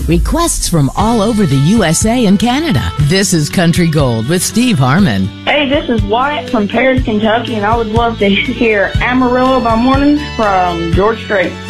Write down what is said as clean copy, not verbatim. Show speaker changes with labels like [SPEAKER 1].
[SPEAKER 1] Requests from all over the USA and Canada. This is Country Gold with Steve Harmon.
[SPEAKER 2] Hey, this is Wyatt from Paris, Kentucky, and I would love to hear Amarillo by Morning from George Strait.